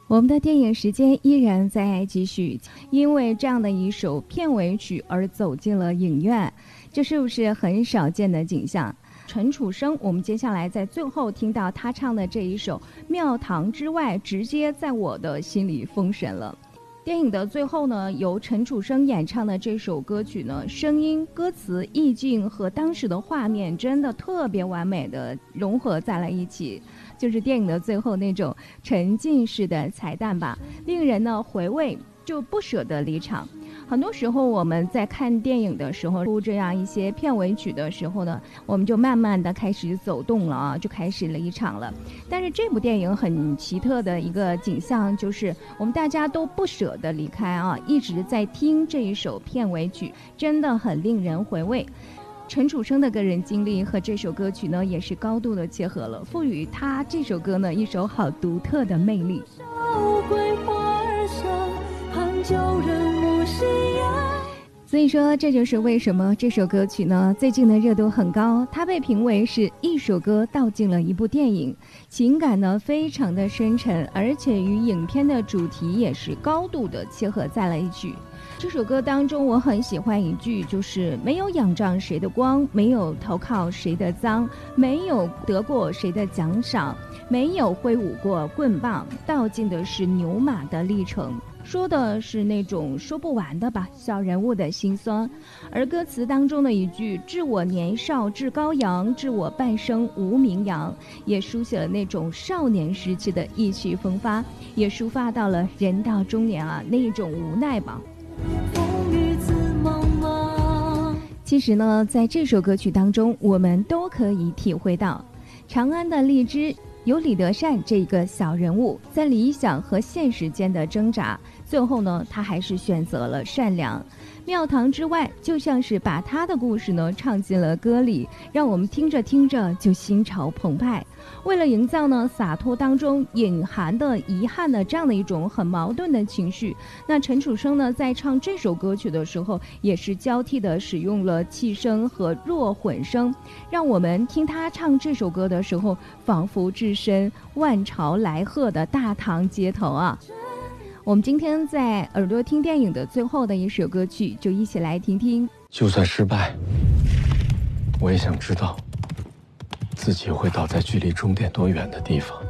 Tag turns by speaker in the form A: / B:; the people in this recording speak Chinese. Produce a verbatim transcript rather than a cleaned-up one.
A: 我们的电影时间依然在继续，因为这样的一首片尾曲而走进了影院，这是不是很少见的景象？陈楚生，我们接下来在最后听到他唱的这一首《庙堂之外》，直接在我的心里封神了。电影的最后呢，由陈楚生演唱的这首歌曲呢，声音、歌词、意境和当时的画面真的特别完美的融合在了一起，就是电影的最后那种沉浸式的彩蛋吧，令人呢回味就不舍得离场。很多时候我们在看电影的时候，出这样一些片尾曲的时候呢，我们就慢慢的开始走动了啊，就开始离场了。但是这部电影很奇特的一个景象，就是我们大家都不舍得离开啊，一直在听这一首片尾曲，真的很令人回味。陈楚生的个人经历和这首歌曲呢，也是高度的切合了，赋予他这首歌呢一首好独特的魅力。所以说，这就是为什么这首歌曲呢最近的热度很高，它被评为是一首歌道尽了一部电影，情感呢非常的深沉，而且与影片的主题也是高度的切合在了一起。这首歌当中我很喜欢一句，就是没有仰仗谁的光，没有投靠谁的赃，没有得过谁的奖赏，没有挥舞过棍棒，道尽的是牛马的历程，说的是那种说不完的吧，小人物的辛酸。而歌词当中的一句致我年少志高扬，致我半生无名扬，也书写了那种少年时期的意气风发，也抒发到了人到中年啊那种无奈吧。其实呢，在这首歌曲当中，我们都可以体会到长安的荔枝有李德善这个小人物在理想和现实间的挣扎，最后呢，他还是选择了善良。庙堂之外就像是把他的故事呢唱进了歌里，让我们听着听着就心潮澎湃。为了营造呢洒脱当中隐含的遗憾的这样的一种很矛盾的情绪，那陈楚生呢在唱这首歌曲的时候，也是交替的使用了气声和弱混声，让我们听他唱这首歌的时候，仿佛置身万朝来贺的大唐街头啊。我们今天在耳朵听电影的最后的一首歌曲，就一起来听听。
B: 就算失败，我也想知道自己会倒在距离终点多远的地方。